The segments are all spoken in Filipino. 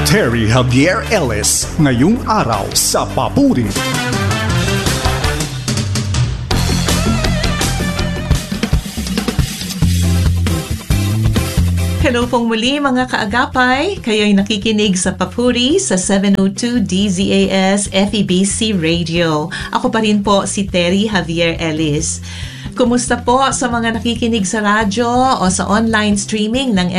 Terry Javier Ellis, ngayong araw sa Papuri. Hello pong muli mga kaagapay, kayo'y nakikinig sa Papuri sa 702 DZAS FEBC Radio. Ako pa rin po si Terry Javier Ellis. Kumusta po sa mga nakikinig sa radyo o sa online streaming ng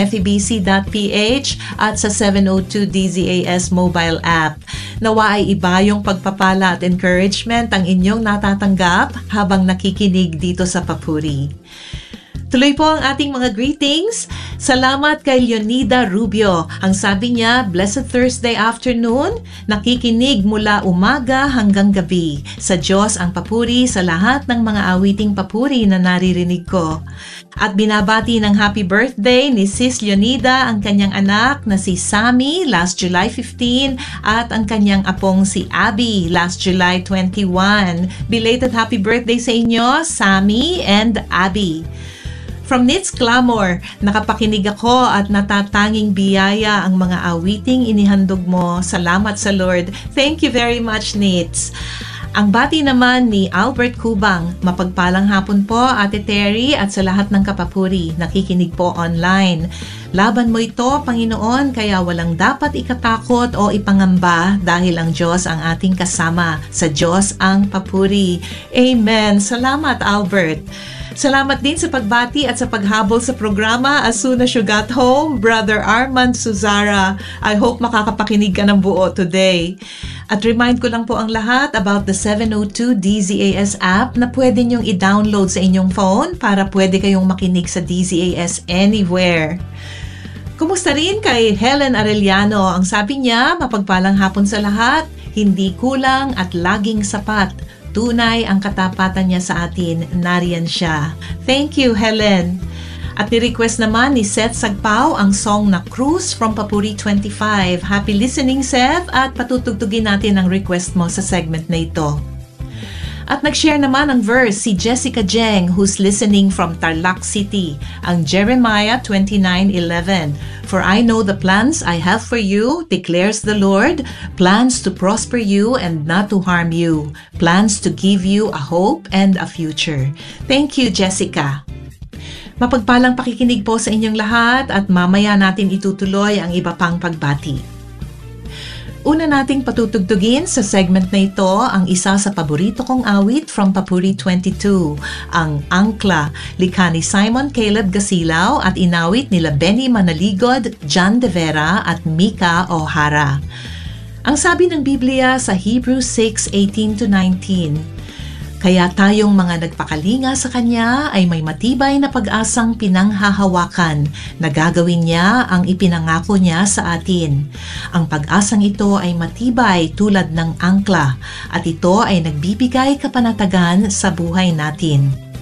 FEBC.ph at sa 702 DZAS mobile app? Nawa ay iba yung pagpapala at encouragement ang inyong natatanggap habang nakikinig dito sa Papuri. Tuloy po ang ating mga greetings. Salamat kay Leonida Rubio. Ang sabi niya, Blessed Thursday afternoon, nakikinig mula umaga hanggang gabi. Sa Diyos ang papuri sa lahat ng mga awiting papuri na naririnig ko. At binabati ng happy birthday ni Sis Leonida ang kanyang anak na si Sammy last July 15 at ang kanyang apong si Abby last July 21. Belated happy birthday sa inyo, Sammy and Abby. From Nits Clamor, nakapakinig ako at natatanging biyaya ang mga awiting inihandog mo. Salamat sa Lord. Thank you very much, Nits. Ang bati naman ni Albert Kubang, mapagpalang hapon po Ate Terry at sa lahat ng kapapuri, nakikinig po online. Laban mo ito, Panginoon, kaya walang dapat ikatakot o ipangamba dahil ang Diyos ang ating kasama. Sa Diyos ang papuri. Amen. Salamat, Albert. Salamat din sa pagbati at sa paghabol sa programa as soon as you got home, Brother Armand Suzara. I hope makakapakinig ka ng buo today. At remind ko lang po ang lahat about the 702 DZAS app na pwede niyong i-download sa inyong phone para pwede kayong makinig sa DZAS anywhere. Kumusta rin kay Helen Arellano? Ang sabi niya, mapagpalang hapon sa lahat, hindi kulang at laging sapat. Tunay ang katapatan niya sa atin, nariyan siya. Thank you, Helen. At ni-request naman ni Seth Sagpao ang song na Cruise from Papuri 25. Happy listening, Seth, at patutugtugin natin ang request mo sa segment na ito. At nag-share naman ng verse si Jessica Jeng who's listening from Tarlac City, ang Jeremiah 29:11. For I know the plans I have for you, declares the Lord, plans to prosper you and not to harm you, plans to give you a hope and a future. Thank you, Jessica. Mapagpalang pakikinig po sa inyong lahat at mamaya natin itutuloy ang iba pang pagbati. Una nating patutugtugin sa segment na ito ang isa sa paborito kong awit from Papuri 22, ang Angkla, likha ni Simon Caleb Gasilaw at inawit nila Benny Manaligod, John De Vera at Mika O'Hara. Ang sabi ng Biblia sa Hebrews 6:18-19, kaya tayong mga nagpakalinga sa Kanya ay may matibay na pag-asang pinanghahawakan na gagawin niya ang ipinangako niya sa atin. Ang pag-asang ito ay matibay tulad ng angkla at ito ay nagbibigay kapanatagan sa buhay natin.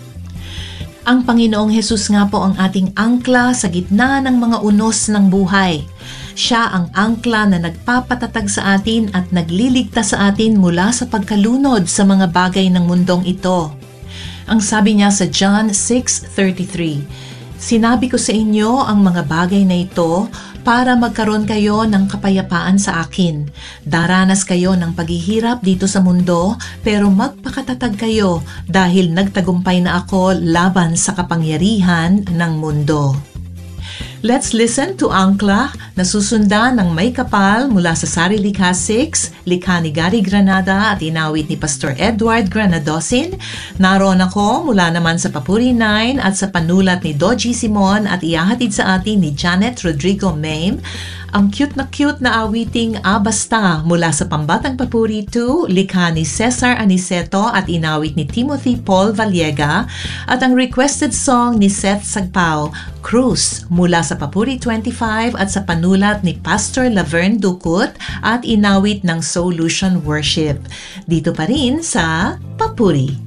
Ang Panginoong Hesus nga po ang ating angkla sa gitna ng mga unos ng buhay. Siya ang angkla na nagpapatatag sa atin at nagliligtas sa atin mula sa pagkalunod sa mga bagay ng mundong ito. Ang sabi niya sa John 6:33, sinabi ko sa inyo ang mga bagay na ito para magkaroon kayo ng kapayapaan sa akin. Daranas kayo ng paghihirap dito sa mundo, pero magpakatatag kayo dahil nagtagumpay na ako laban sa kapangyarihan ng mundo. Let's listen to Angkla na susundan ng May Kapal mula sa Sari Likha 6, likha ni Gary Granada at inawit ni Pastor Edward Granadosin. Naroon ako mula naman sa Papuri 9 at sa panulat ni Doji Simon at ihahatid sa atin ni Janet Rodrigo Mame. Ang cute na awiting Basta mula sa Pambatang Papuri 2, likha ni Cesar Aniceto at inawit ni Timothy Paul Vallega, at ang requested song ni Seth Sagpao, Cruise, mula sa Papuri 25 at sa panulat ni Pastor Laverne Ducut at inawit ng Solution Worship. Dito pa rin sa Papuri.